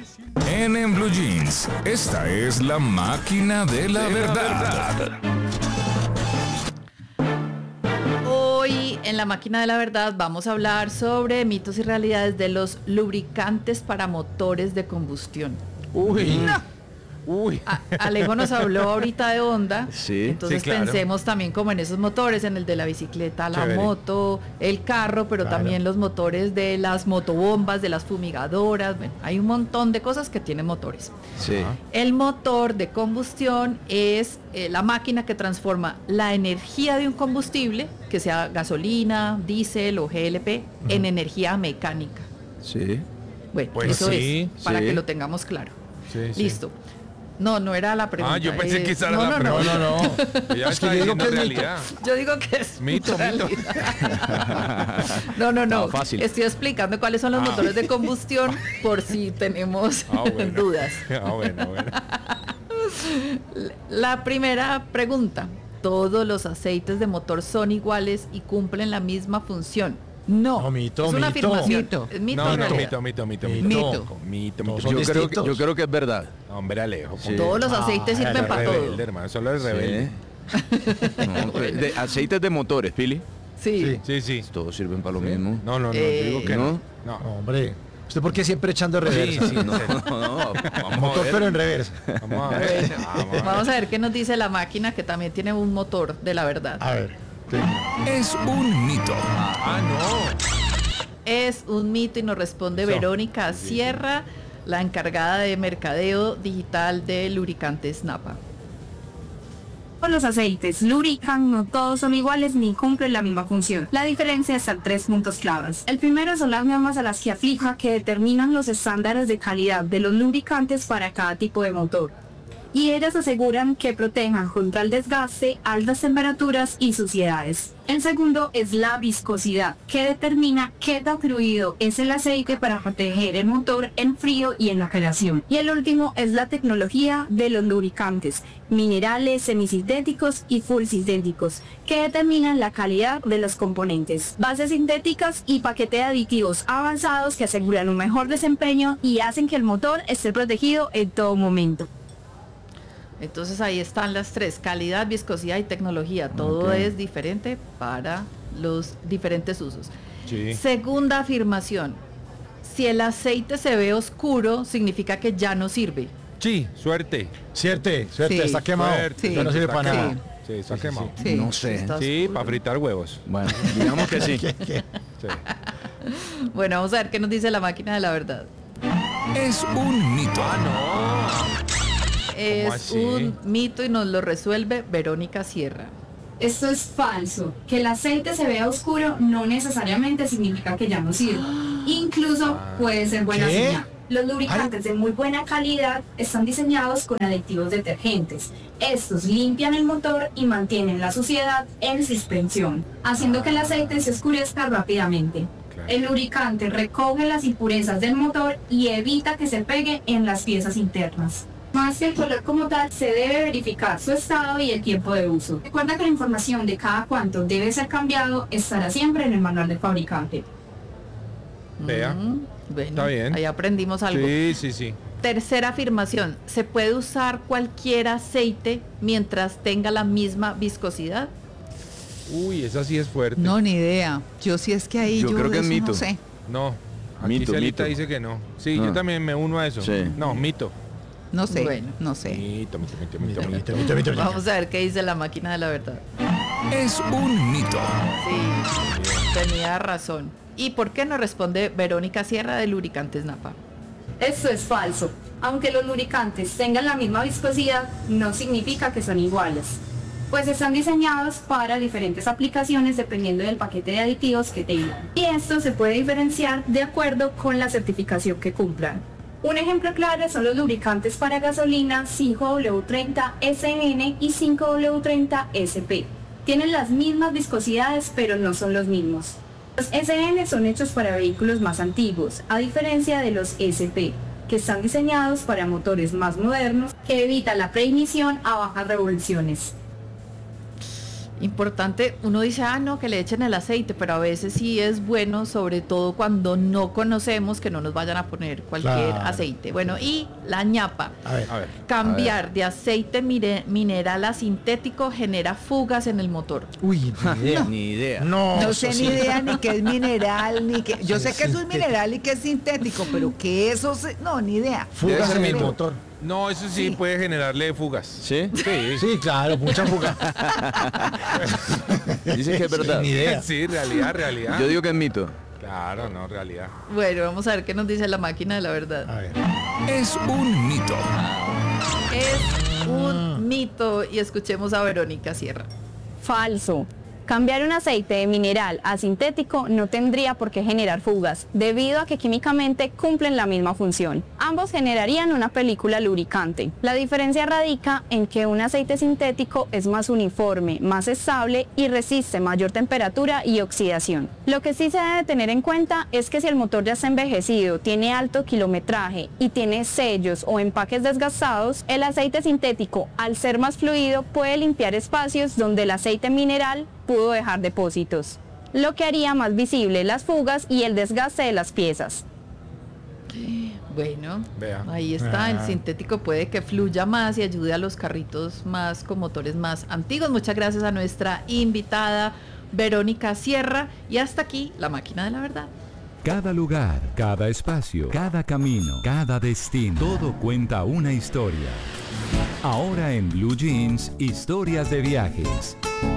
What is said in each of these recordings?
En Blue Jeans, esta es la máquina de la verdad. Hoy en la máquina de la verdad vamos a hablar sobre mitos y realidades de los lubricantes para motores de combustión. Uy. Alejo nos habló ahorita de Honda, Sí, entonces sí, claro. pensemos también como en esos motores, en el de la bicicleta, la Chévere. moto, el carro, pero Claro. también los motores de las motobombas, de las fumigadoras, bueno, hay un montón de cosas que tienen motores. Sí. El motor de combustión es la máquina que transforma la energía de un combustible, que sea gasolina, diésel o GLP, en energía mecánica. Sí. Bueno, Pues eso sí, es, para sí. que lo tengamos claro. Sí, sí. Listo. No era la pregunta. Yo pensé que esa era la no. pregunta. No. Ya Es que está yo digo diciendo que es realidad. Yo digo que es Mito. realidad. No. Estaba fácil. Estoy explicando cuáles son los motores de combustión por si tenemos Bueno. dudas. Bueno. La primera pregunta. ¿Todos los aceites de motor son iguales y cumplen la misma función? No. No, mito, Es una mito. afirmación. Mito. Es mito No, o realidad. mito. Mito. Mito. Yo creo, distintos. yo creo que es verdad. Hombre, Alejo. Sí. Todos los aceites Eso sirven es para rebelde, todo. hermano. Solo es rebelde. No, de aceites de motores, Pili. Sí. Sí. Todos sirven para lo mismo. No, yo digo que no. ¿No? No. ¿Usted por qué siempre echando Sí, reversa? sí, No, vamos Motor, a ver. pero en reversa. Vamos a ver. Vamos a ver qué nos dice la máquina, que también tiene un motor de la verdad. A ver. Es un mito. No. Es un mito y nos responde Verónica Sierra, la encargada de mercadeo digital de lubricantes Napa. Los aceites lubrican, no todos son iguales ni cumplen la misma función. La diferencia está en 3 puntos claves. El primero son las normas a las que aplica, que determinan los estándares de calidad de los lubricantes para cada tipo de motor. Y ellas aseguran que protejan contra el desgaste, altas temperaturas y suciedades. El segundo es la viscosidad, que determina qué tan fluido es el aceite para proteger el motor en frío y en la calación. Y el último es la tecnología de los lubricantes, minerales, semisintéticos y full sintéticos, que determinan la calidad de los componentes, bases sintéticas y paquetes de aditivos avanzados que aseguran un mejor desempeño y hacen que el motor esté protegido en todo momento. Entonces ahí están las tres: calidad, viscosidad y tecnología. Todo Ok. es diferente para los diferentes usos. Sí. Segunda afirmación: si el aceite se ve oscuro, significa que ya no sirve. Sí, suerte. Suerte, Sí. está quemado. Suerte. Ya no sirve Está para nada. quemado. Sí, está quemado. Sí, No sé. está Sí, oscuro. para fritar huevos. Bueno, digamos que sí. Sí. Bueno, vamos a ver qué nos dice la máquina de la verdad. Es un mito. Es así? un mito y nos lo resuelve Verónica Sierra. Esto es falso. Que el aceite se vea oscuro no necesariamente significa que ya no sirve. Incluso puede ser buena ¿Qué? señal. Los lubricantes de muy buena calidad están diseñados con aditivos detergentes. Estos limpian el motor y mantienen la suciedad en suspensión, haciendo que el aceite se oscurezca rápidamente. Claro. El lubricante recoge las impurezas del motor y evita que se pegue en las piezas internas. Más que el color como tal, se debe verificar su estado y el tiempo de uso. Recuerda que la información de cada cuánto debe ser cambiado estará siempre en el manual del fabricante. Vea. Bueno, Está bien. ahí aprendimos algo. Sí. Tercera afirmación: ¿se puede usar cualquier aceite mientras tenga la misma viscosidad? Uy, esa sí es fuerte. No, ni idea. Yo sí es que ahí Yo creo que es eso mito. no sé. No. Aquí Mito, Celita mito. dice que no. Sí, No. yo también me uno a eso. Sí. No, mito. No sé. Bueno. No sé. Mito. Mito. Vamos a ver qué dice la máquina de la verdad. Es un mito. Sí, tenía razón. ¿Y por qué no responde Verónica Sierra de Lubricantes Napa? Esto es falso. Aunque los lubricantes tengan la misma viscosidad, no significa que son iguales, pues están diseñados para diferentes aplicaciones dependiendo del paquete de aditivos que tengan. Y esto se puede diferenciar de acuerdo con la certificación que cumplan. Un ejemplo claro son los lubricantes para gasolina 5W30SN y 5W30SP. Tienen las mismas viscosidades, pero no son los mismos. Los SN son hechos para vehículos más antiguos, a diferencia de los SP, que están diseñados para motores más modernos que evitan la preignición a bajas revoluciones. Importante, uno dice, no, que le echen el aceite, pero a veces sí es bueno, sobre todo cuando no conocemos, que no nos vayan a poner cualquier Claro. aceite. Bueno, y la ñapa. A ver. A ver. Cambiar de aceite mineral a sintético genera fugas en el motor. Uy, ni idea. Ni idea. No, No eso sé sí. ni idea ni qué es mineral, ni qué. Yo sé que eso es mineral y que es sintético, pero que eso no, ni idea. Fugas ser en el mito. motor. No, eso sí, puede generarle fugas. ¿Sí? Sí. Sí, claro, mucha fuga. Dicen que es verdad. Ni idea. Sí, realidad. Yo digo que es mito. Claro, no, realidad. Bueno, vamos a ver qué nos dice la máquina de la verdad. A ver. Es un mito. Es un mito y escuchemos a Verónica Sierra. Falso. Cambiar un aceite de mineral a sintético no tendría por qué generar fugas, debido a que químicamente cumplen la misma función. Ambos generarían una película lubricante. La diferencia radica en que un aceite sintético es más uniforme, más estable y resiste mayor temperatura y oxidación. Lo que sí se debe tener en cuenta es que si el motor ya está envejecido, tiene alto kilometraje y tiene sellos o empaques desgastados, el aceite sintético, al ser más fluido, puede limpiar espacios donde el aceite mineral pudo dejar depósitos, lo que haría más visible las fugas y el desgaste de las piezas. Bueno, Vea. ahí está, el Ah. sintético puede que fluya más y ayude a los carritos más con motores más antiguos. Muchas gracias a nuestra invitada Verónica Sierra y hasta aquí la máquina de la verdad. Cada lugar, cada espacio, cada camino, cada destino, todo cuenta una historia. Ahora en Blue Jeans, historias de viajes.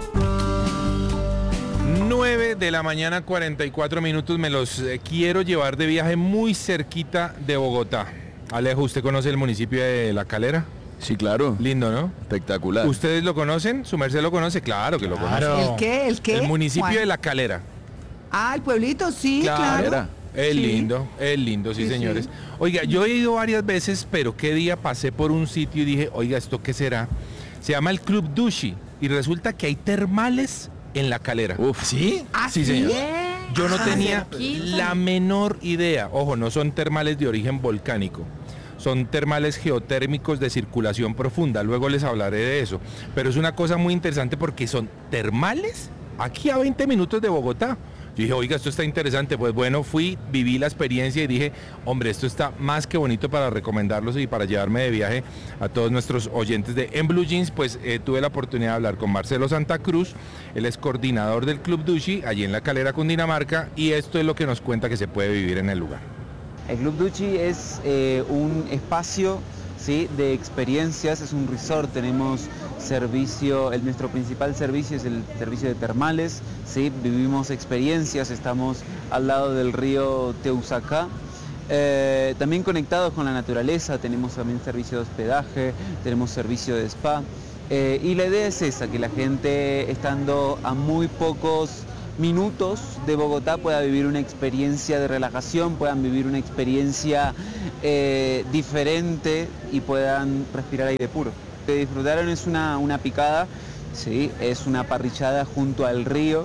9 de la mañana, 44 minutos. Me los quiero llevar de viaje muy cerquita de Bogotá. Alejo, ¿usted conoce el municipio de La Calera? Sí, claro. Lindo, ¿no? Espectacular. ¿Ustedes lo conocen? ¿Su merced lo conoce? Claro que lo conoce. Claro. ¿El qué? ¿El qué? El municipio Juan? de La Calera. Ah, el pueblito, sí, Claro. claro. Es Sí. lindo, sí, Sí, señores. sí. Oiga, yo he ido varias veces, pero qué día pasé por un sitio y dije, oiga, ¿esto qué será? Se llama el Club Dushi y resulta que hay termales en La Calera. Uf. ¿Sí? ¿Ah, Sí, señor. Yo no Ah, tenía cerquita. la menor idea. Ojo, no son termales de origen volcánico. Son termales geotérmicos de circulación profunda. Luego les hablaré de eso. Pero es una cosa muy interesante porque son termales aquí a 20 minutos de Bogotá. Yo dije, oiga, esto está interesante. Pues bueno, fui, viví la experiencia y dije, hombre, esto está más que bonito para recomendarlos y para llevarme de viaje a todos nuestros oyentes de En Blue Jeans. Pues tuve la oportunidad de hablar con Marcelo Santa Cruz. Él es coordinador del Club Dushi, allí en La Calera, Cundinamarca. Y esto es lo que nos cuenta que se puede vivir en el lugar. El Club Duchi es un espacio, ¿sí?, de experiencias, es un resort, tenemos servicio, nuestro principal servicio es el servicio de termales, ¿sí? Vivimos experiencias, estamos al lado del río Teusacá, también conectados con la naturaleza, tenemos también servicio de hospedaje, tenemos servicio de spa, y la idea es esa, que la gente estando a muy pocos minutos de Bogotá pueda vivir una experiencia de relajación, puedan vivir una experiencia diferente y puedan respirar aire puro. Lo que disfrutaron es una picada, ¿sí? Es una parrillada junto al río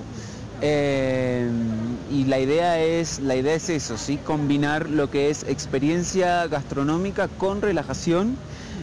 y la idea es eso, ¿sí? Combinar lo que es experiencia gastronómica con relajación.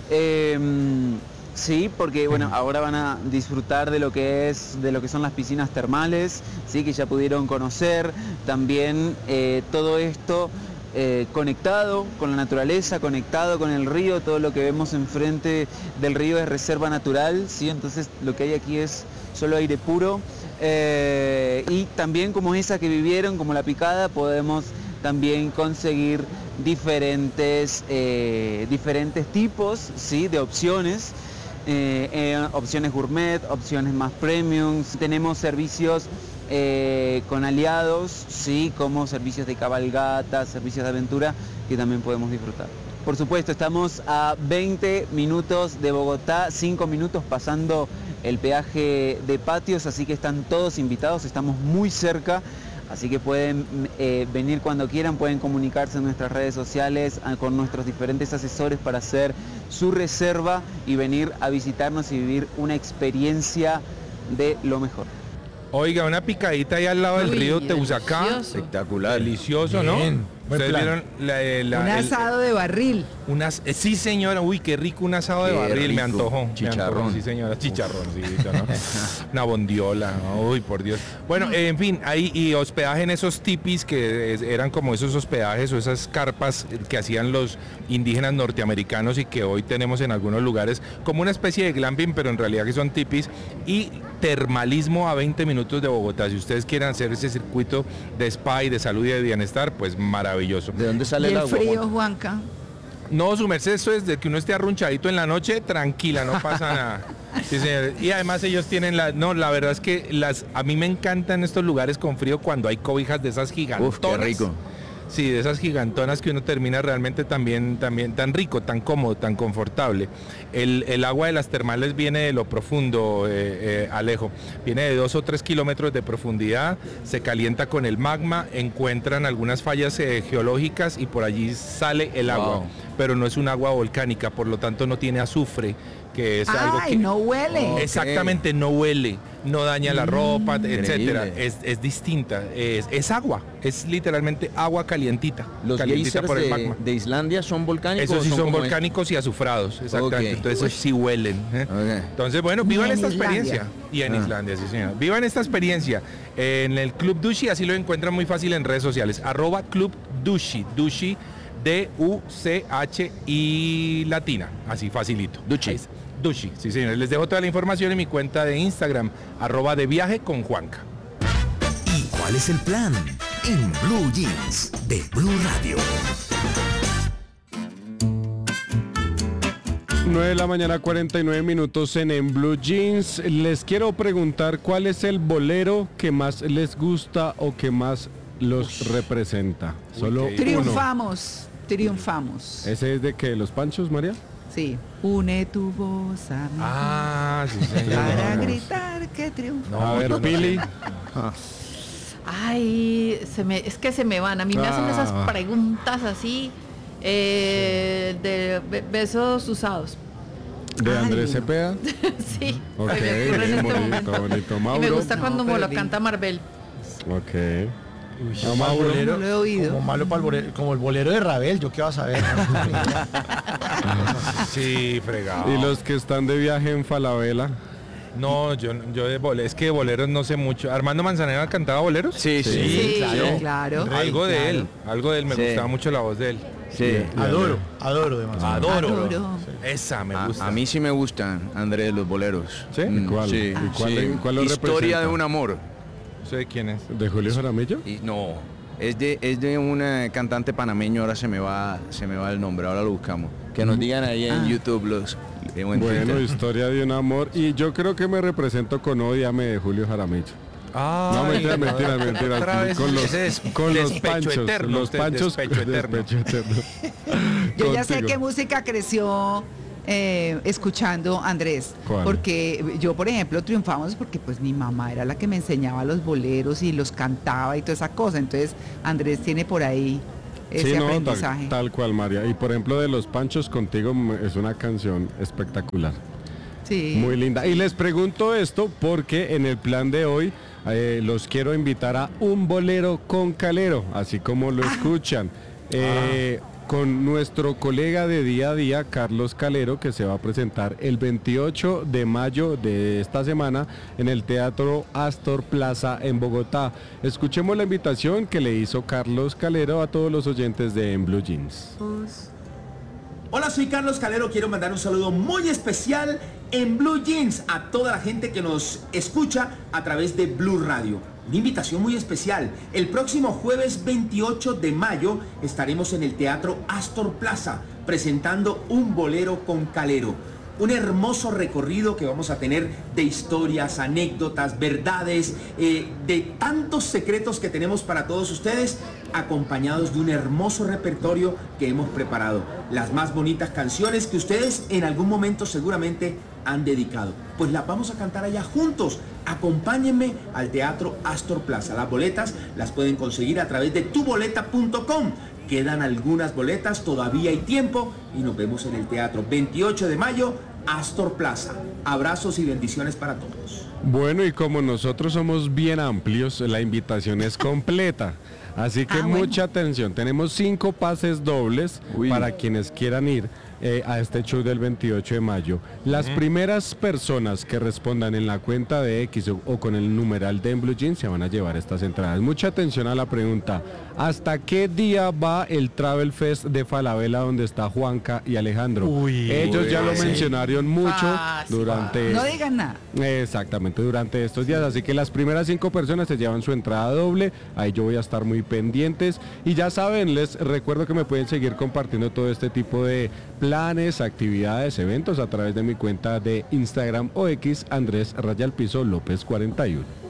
Sí, porque bueno, ahora van a disfrutar de lo que son las piscinas termales, sí, que ya pudieron conocer. También todo esto conectado con la naturaleza, conectado con el río. Todo lo que vemos enfrente del río es reserva natural, sí. Entonces lo que hay aquí es solo aire puro. Y también como esa que vivieron, como la picada, podemos también conseguir diferentes tipos, ¿sí?, de opciones. Opciones gourmet, opciones más premium. Tenemos servicios con aliados, ¿sí?, como servicios de cabalgata, servicios de aventura que también podemos disfrutar. Por supuesto, estamos a 20 minutos de Bogotá, 5 minutos pasando el peaje de Patios, así que están todos invitados, estamos muy cerca. Así que pueden venir cuando quieran, pueden comunicarse en nuestras redes sociales con nuestros diferentes asesores para hacer su reserva y venir a visitarnos y vivir una experiencia de lo mejor. Oiga, una picadita ahí al lado del Uy, río Teusacá. delicioso. Espectacular. Delicioso, ¿no? Bien, buen Ustedes plan. vieron Un asado de barril. Sí, señora, uy, qué rico un asado de Qué barril, me rico. antojó. Chicharrón. Sí, señora, chicharroncito, ¿no? Una bondiola, uy, por Dios. Bueno, en fin, ahí y hospedaje en esos tipis que eran como esos hospedajes o esas carpas que hacían los indígenas norteamericanos y que hoy tenemos en algunos lugares como una especie de glamping, pero en realidad que son tipis, y termalismo a 20 minutos de Bogotá. Si ustedes quieren hacer ese circuito de spa y de salud y de bienestar, pues maravilloso. ¿De dónde Y sale el el agua? frío, Juanca. No, su merced, eso es de que uno esté arrunchadito en la noche, tranquila, no pasa nada. Sí, señor. Y además ellos tienen la verdad es que a mí me encantan estos lugares con frío cuando hay cobijas de esas gigantonas. Uf, qué rico. Sí, de esas gigantonas que uno termina realmente también tan rico, tan cómodo, tan confortable. El agua de las termales viene de lo profundo, Alejo. Viene de 2 o 3 kilómetros de profundidad, se calienta con el magma, encuentran algunas fallas geológicas y por allí sale el agua. Wow. Pero no es un agua volcánica, por lo tanto no tiene azufre, que es algo Ay, que... no huele. Ok. Exactamente, no huele, no daña la ropa, etcétera. Increíble. Es distinta, es agua, es literalmente agua calientita. ¿Los calientita geysers por el magma. de Islandia son volcánicos? Esos sí o son como volcánicos y azufrados, exactamente. Ok. Entonces esos sí huelen. Ok. Entonces, bueno, Ni vivan en esta Islandia. experiencia. Y en Ah. Islandia, sí, señor. Vivan esta experiencia. En el Club Dushi, así lo encuentran muy fácil en redes sociales. @Club Dushi. Dushi, DUCH y latina. Así facilito. Dushi. Ahí está. Dushi, sí, señor. Les dejo toda la información en mi cuenta de Instagram, @deviajeconjuanca. ¿Y cuál es el plan? En Blue Jeans de Blue Radio. 9 de la mañana, 49 minutos en Blue Jeans. Les quiero preguntar cuál es el bolero que más les gusta o que más los representa. Solo qué- uno. Triunfamos. ¿Ese es de qué? ¿Los Panchos, María? Sí. Une tu voz a mi Ah, sí, señor. para gritar que triunfamos. A ver, Pili. Ay, es que se me van. A mí me hacen esas Ah. preguntas así de besos usados. De Ay, Andrés no. Cepeda. Sí, Ok, se me ocurre en bien, este bonito, momento. bonito. Y me Mauro. gusta cuando No, me lo pero canta Marvel. Ok. No, A Mauro. No lo he oído. Como malo para el bolero, como el bolero de Ravel, yo qué vas a ver. Sí, fregado. Y los que están de viaje en Falabella. No, yo de boleros, es que de boleros no sé mucho. ¿Armando Manzanera cantaba boleros? Sí, sí. Sí, claro. claro. Algo de él, me Sí. gustaba mucho la voz de él. Sí. Adoro demasiado. Adoro. Esa me gusta. A mí sí me gustan, Andrés, los boleros. ¿Sí? ¿Y cuál? Sí. ¿Y cuál lo Historia representa? de un amor. No sé quién es. ¿De Julio Jaramillo? Y no, es de un cantante panameño, ahora se me va el nombre, ahora lo buscamos. Que nos digan ahí en YouTube los o en Bueno, Twitter. historia de un amor. Y yo creo que me represento con Ódiame de Julio Jaramillo. No, mentira. Otra vez. Con los, Ese es con los despecho panchos. eterno, Los panchos. despecho eterno. despecho eterno. Yo ya sé Contigo. qué música creció escuchando Andrés. ¿Cuál? Porque yo, por ejemplo, triunfamos porque pues mi mamá era la que me enseñaba los boleros y los cantaba y toda esa cosa. Entonces Andrés tiene por ahí ese Sí, no, aprendizaje. tal cual, María. Y por ejemplo, de Los Panchos Contigo es una canción espectacular. Sí. Muy linda. Y les pregunto esto porque en el plan de hoy los quiero invitar a un bolero con calero, así como lo escuchan. Con nuestro colega de día a día, Carlos Calero, que se va a presentar el 28 de mayo de esta semana en el Teatro Astor Plaza en Bogotá. Escuchemos la invitación que le hizo Carlos Calero a todos los oyentes de En Blue Jeans. Hola, soy Carlos Calero, quiero mandar un saludo muy especial en Blue Jeans a toda la gente que nos escucha a través de Blue Radio. Una invitación muy especial. El próximo jueves 28 de mayo estaremos en el Teatro Astor Plaza presentando un bolero con Calero. Un hermoso recorrido que vamos a tener de historias, anécdotas, verdades, de tantos secretos que tenemos para todos ustedes, acompañados de un hermoso repertorio que hemos preparado. Las más bonitas canciones que ustedes en algún momento seguramente han dedicado. Pues las vamos a cantar allá juntos. Acompáñenme al Teatro Astor Plaza. Las boletas las pueden conseguir a través de tuboleta.com. Quedan algunas boletas, todavía hay tiempo y nos vemos en el teatro 28 de mayo, Astor Plaza. Abrazos y bendiciones para todos. Bueno, y como nosotros somos bien amplios, la invitación es completa. Así que mucha atención, tenemos 5 pases dobles para quienes quieran ir a este show del 28 de mayo. Las primeras personas que respondan en la cuenta de X o con el numeral de En Blue Jeans se van a llevar estas entradas. Mucha atención a la pregunta, ¿hasta qué día va el Travel Fest de Falabella donde está Juanca y Alejandro? Ellos ya lo mencionaron mucho durante... No digan nada. Exactamente, durante estos días. Así que las primeras 5 personas se llevan su entrada doble. Ahí yo voy a estar muy pendientes. Y ya saben, les recuerdo que me pueden seguir compartiendo todo este tipo de planes, actividades, eventos a través de mi cuenta de Instagram o X, Andrés _López 41.